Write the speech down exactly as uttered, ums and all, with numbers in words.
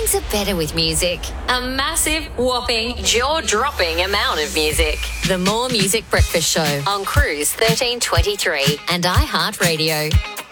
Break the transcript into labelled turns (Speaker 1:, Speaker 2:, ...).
Speaker 1: Mornings are better with music. A massive, whopping, jaw-dropping amount of music. The More Music Breakfast Show on Cruise thirteen twenty-three and iHeartRadio.